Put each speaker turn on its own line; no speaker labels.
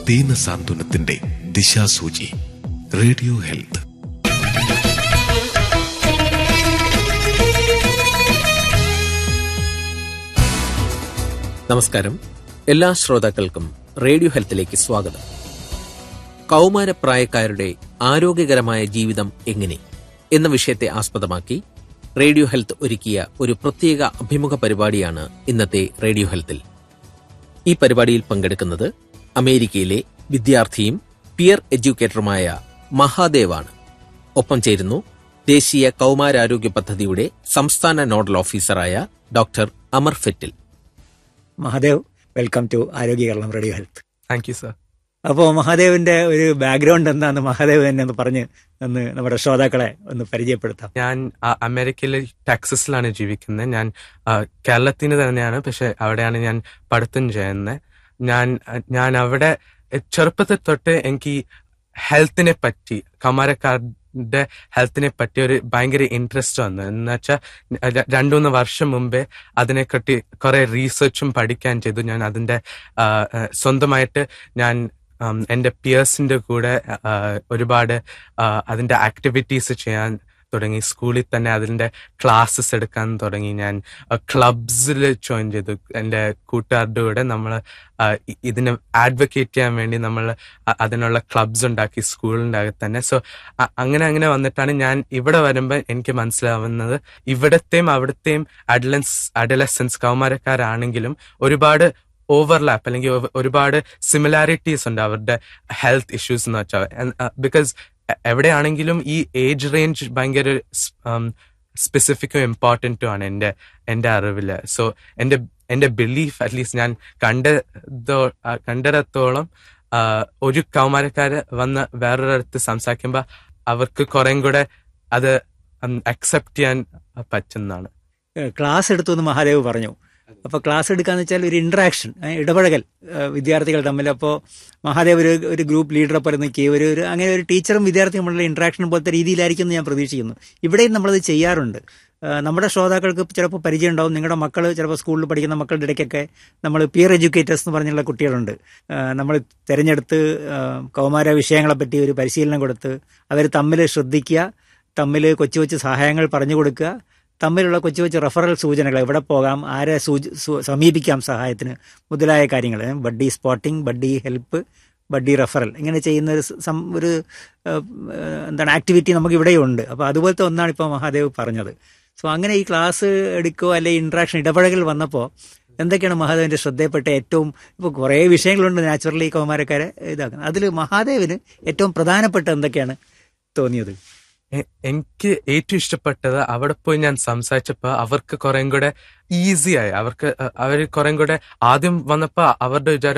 ദീനസാന്ത്വനത്തിന്റെ ദിശാസൂചി. Radio health.
നമസ്കാരം. എല്ലാ ശ്രോതാക്കൾക്കും റേഡിയോ ഹെൽത്തിലേക്ക് സ്വാഗതം. കൗമാരപ്രായക്കാരുടെ ആരോഗ്യകരമായ ജീവിതം എങ്ങനെ എന്ന വിഷയത്തെ ആസ്പദമാക്കി റേഡിയോ ഹെൽത്ത് ഒരുക്കിയ ഒരു പ്രത്യേക അഭിമുഖ പരിപാടിയാണ് ഇന്നത്തെ റേഡിയോ ഹെൽത്തിൽ. ഈ പരിപാടിയിൽ പങ്കെടുക്കുന്നത് അമേരിക്കയിലെ വിദ്യാർത്ഥിയും പിയർ എഡ്യൂക്കേറ്ററുമായ മഹാദേവാണ്. ഒപ്പം ചേരുന്നു ദേശീയ കൗമാരാരോഗ്യ പദ്ധതിയുടെ സംസ്ഥാന നോഡൽ ഓഫീസറായ doctor Amar Fettle.
Mahadev, welcome to ആരോഗ്യ Keralam radio health.
Thank you sir.
അപ്പോൾ മഹാദേവിന്റെ ഒരു ബാക്ക്ഗ്രൗണ്ട് എന്താന്ന് മഹാദേവ് തന്നെ ഒന്ന് പറഞ്ഞ് നമ്മുടെ ശ്രോതാക്കളെ ഒന്ന് പരിചയപ്പെടുത്താം.
ഞാൻ അമേരിക്കയിലെ ടെക്സസിലാണ് ജീവിക്കുന്നത്. ഞാൻ കേരളത്തിന് തന്നെയാണ്, പക്ഷെ അവിടെയാണ് ഞാൻ പഠിത്തം ചെയ്യുന്നത്. ഞാൻ അവിടെ ചെറുപ്പത്തിൽ തൊട്ട് എനിക്ക് ഹെൽത്തിനെ പറ്റി, കൗമാരക്കാരുടെ ഹെൽത്തിനെ പറ്റി ഒരു ഭയങ്കര ഇൻട്രസ്റ്റ് വന്നു. എന്നുവെച്ചാൽ 2-3 വർഷം മുമ്പേ അതിനെപ്പറ്റി കുറെ റീസെർച്ചും പഠിക്കാൻ ചെയ്തു. ഞാൻ അതിന്റെ സ്വന്തമായിട്ട് ഞാൻ എൻ്റെ പിയേഴ്സിന്റെ കൂടെ ഒരുപാട് അതിന്റെ ആക്ടിവിറ്റീസ് ചെയ്യാൻ തുടങ്ങി. സ്കൂളിൽ തന്നെ അതിന്റെ ക്ലാസ്സസ് എടുക്കാൻ തുടങ്ങി. ഞാൻ ക്ലബ്സിൽ ജോയിൻ ചെയ്തു. എൻ്റെ കൂട്ടുകാരുടെ കൂടെ നമ്മൾ ഇതിനെ അഡ്വക്കേറ്റ് ചെയ്യാൻ വേണ്ടി നമ്മൾ അതിനുള്ള ക്ലബ്സ് ഉണ്ടാക്കി സ്കൂളിൻ്റെ അകത്ത് തന്നെ. സോ അങ്ങനെ വന്നിട്ടാണ് ഞാൻ ഇവിടെ വരുമ്പോൾ എനിക്ക് മനസ്സിലാവുന്നത് ഇവിടത്തെയും അവിടത്തെയും അഡലസൻസ് കൗമാരക്കാരാണെങ്കിലും ഒരുപാട് ഓവർലാപ്പ് അല്ലെങ്കിൽ ഒരുപാട് സിമിലാരിറ്റീസ് ഉണ്ട് അവരുടെ ഹെൽത്ത് ഇഷ്യൂസ് എന്ന് വെച്ചാൽ. ബിക്കോസ് എവിടെയാണെങ്കിലും ഈ ഏജ് റേഞ്ച് ഭയങ്കര സ്പെസിഫിക്കും ഇമ്പോർട്ടൻറ്റും ആണ് എൻ്റെ അറിവില്. സോ എൻ്റെ ബിലീഫ്, അറ്റ്ലീസ്റ്റ് ഞാൻ കണ്ടിടത്തോളം ഒരു കൗമാരക്കാര് വന്ന് വേറൊരിടത്ത് സംസാരിക്കുമ്പോൾ അവർക്ക് കുറേം കൂടെ അത് അക്സെപ്റ്റ് ചെയ്യാൻ പറ്റുന്നതാണ്.
ക്ലാസ് എടുത്തു മഹാദേവ് പറഞ്ഞു. അപ്പോൾ ക്ലാസ് എടുക്കാന്ന് വെച്ചാൽ ഒരു ഇന്ററാക്ഷൻ, ഇടപഴകൽ വിദ്യാർത്ഥികൾ തമ്മിൽ. അപ്പോൾ മഹാദേവ് ഒരു ഗ്രൂപ്പ് ലീഡറെ പോലെ നിൽക്കുകയും അങ്ങനെ ഒരു ടീച്ചറും വിദ്യാർത്ഥിയും തമ്മിലുള്ള ഇന്ററാക്ഷൻ പോലത്തെ രീതിയിലായിരിക്കും എന്ന് ഞാൻ പ്രതീക്ഷിക്കുന്നു. ഇവിടെയും നമ്മളത് ചെയ്യാറുണ്ട്. നമ്മുടെ ശ്രോതാക്കൾക്ക് ചിലപ്പോൾ പരിചയം ഉണ്ടാവും. നിങ്ങളുടെ മക്കൾ ചിലപ്പോൾ സ്കൂളിൽ പഠിക്കുന്ന മക്കളുടെ ഇടയ്ക്കൊക്കെ നമ്മൾ പിയർ എഡ്യൂക്കേറ്റേഴ്സ് എന്ന് പറഞ്ഞുള്ള കുട്ടികളുണ്ട്. നമ്മൾ തിരഞ്ഞെടുത്ത് കൗമാര വിഷയങ്ങളെപ്പറ്റി ഒരു പരിശീലനം കൊടുത്ത് അവർ തമ്മിൽ ശ്രദ്ധിക്കുക, തമ്മിൽ കൊച്ചു സഹായങ്ങൾ പറഞ്ഞു കൊടുക്കുക, തമ്മിലുള്ള കൊച്ചു റെഫറൽ സൂചനകൾ, എവിടെ പോകാം, ആരെ സമീപിക്കാം സഹായത്തിന് മുതലായ കാര്യങ്ങൾ, buddy spotting, buddy help, buddy referral, ഇങ്ങനെ ചെയ്യുന്ന ഒരു ആക്ടിവിറ്റി നമുക്ക് ഇവിടെയുണ്ട്. അപ്പോൾ അതുപോലത്തെ ഒന്നാണ് ഇപ്പോൾ മഹാദേവ് പറഞ്ഞത്. സോ അങ്ങനെ ഈ ക്ലാസ് എടുക്കുകയോ അല്ലെങ്കിൽ ഇൻട്രാക്ഷൻ ഇടപഴകൽ വന്നപ്പോൾ എന്തൊക്കെയാണ് മഹാദേവിൻ്റെ ശ്രദ്ധയപ്പെട്ട ഏറ്റവും, ഇപ്പോൾ കുറേ വിഷയങ്ങളുണ്ട് നാച്ചുറലി കൗമാരക്കാരെ ഇതാക്കുന്നത്, അതിൽ മഹാദേവിന് ഏറ്റവും പ്രധാനപ്പെട്ട എന്തൊക്കെയാണ് തോന്നിയത്?
എനിക്ക് ഏറ്റവും ഇഷ്ടപ്പെട്ടത് അവിടെ പോയി ഞാൻ സംസാരിച്ചപ്പോൾ അവർക്ക് കുറേം കൂടെ ഈസിയായി, അവർ കുറേം കൂടെ ആദ്യം വന്നപ്പോൾ അവരുടെ വിചാരം